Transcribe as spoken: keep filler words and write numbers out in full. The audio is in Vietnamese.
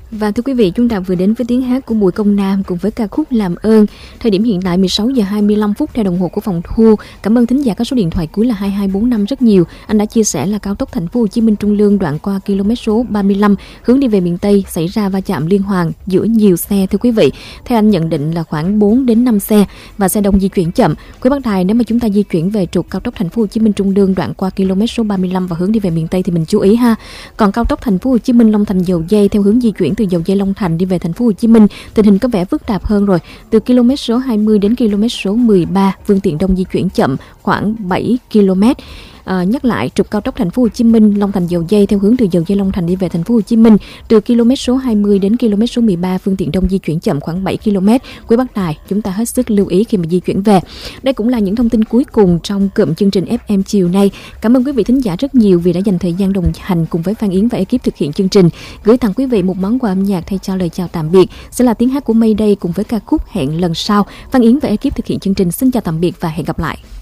Và thưa quý vị, chúng ta vừa đến với tiếng hát của Bùi Công Nam cùng với ca khúc Làm Ơn. Thời điểm hiện tại mười sáu giờ hai mươi lăm phút theo đồng hồ của phòng thu. Cảm ơn thính giả có số điện thoại cuối là hai hai bốn năm rất nhiều. Anh đã chia sẻ là cao tốc Thành phố Hồ Chí Minh Trung Lương đoạn qua km số ba mươi lăm hướng đi về miền Tây xảy ra va chạm liên hoàn giữa nhiều xe thưa quý vị. Theo anh nhận định là khoảng bốn đến năm xe và xe đông di chuyển chậm. Quý bác Tài, nếu mà chúng ta di chuyển về trục cao tốc Thành phố Hồ Chí Minh Trung Lương đoạn qua km số ba mươi lăm và hướng đi về miền Tây thì mình chú ý ha. Còn cao tốc Thành phố Hồ Chí Minh Long Thành Dầu Giây theo hướng di chuyển từ Dầu Giây Long Thành đi về Thành phố Hồ Chí Minh, tình hình có vẻ phức tạp hơn rồi. Từ km số hai mươi đến km số mười ba, phương tiện đông di chuyển chậm khoảng bảy ki lô mét. À, nhắc lại, trục cao tốc Thành phố Hồ Chí Minh Long Thành Dầu Giây theo hướng từ Dầu Giây Long Thành đi về Thành phố Hồ Chí Minh, từ km số hai mươi đến km số mười ba, phương tiện đông di chuyển chậm khoảng bảy ki lô mét. Quý bác Tài, chúng ta hết sức lưu ý khi mà di chuyển về. Đây cũng là những thông tin cuối cùng trong cụm chương trình ép em chiều nay. Cảm ơn quý vị thính giả rất nhiều vì đã dành thời gian đồng hành cùng với Phan Yến và ekip thực hiện chương trình. Gửi tặng quý vị một món quà âm nhạc thay cho lời chào tạm biệt sẽ là tiếng hát của Mayday cùng với ca khúc Hẹn lần sau. Phan Yến và ekip thực hiện chương trình xin chào tạm biệt và hẹn gặp lại.